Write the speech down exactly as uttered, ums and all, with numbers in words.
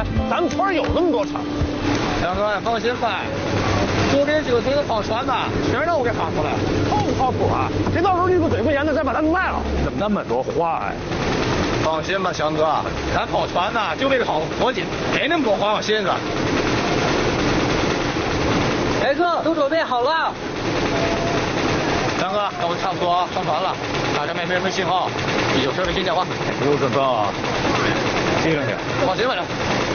咱们村有那么多船。 杨哥，放心吧，左边这个这个跑船吧，全让我给发出来了， 靠不靠谱啊？这到时候绿个嘴不严的再把咱们卖了，怎么那么多话呀？ 放心吧，祥哥，咱跑船呐就为了好活紧，没那么多花往心上。 来哥，都准备好了。 杨哥，那我差不多上船了，大家没没没信号，有事微信电话。 有准备啊，记上去。 放心吧，